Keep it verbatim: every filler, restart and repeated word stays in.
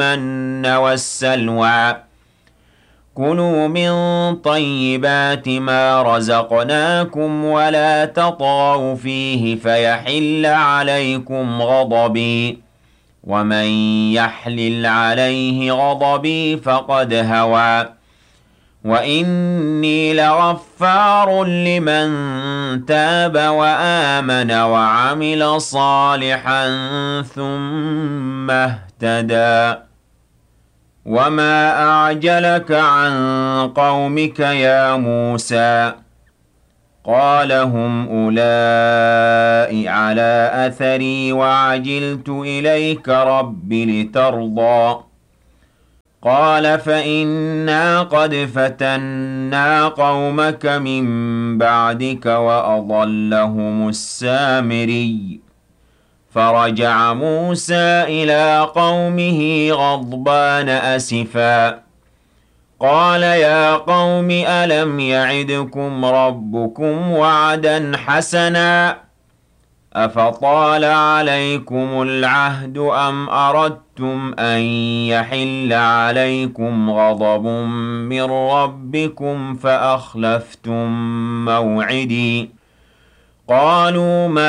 المن والسلوى كلوا من طيبات ما رزقناكم ولا تطغوا فيه فيحل عليكم غضبي ومن يحلل عليه غضبي فقد هوى وإني لغفار لمن تاب وآمن وعمل صالحا ثم اهتدى وما أعجلك عن قومك يا موسى قال هم أولئك على أثري وعجلت إليك رب لترضى قال فإنا قد فتنا قومك من بعدك وأضلهم السامري فرجع موسى إلى قومه غضبان أسفا قال يا قوم ألم يعدكم ربكم وعدا حسنا أفطال عليكم العهد أم أردتم أن يحل عليكم غضب من ربكم فأخلفتم موعدي قالوا ما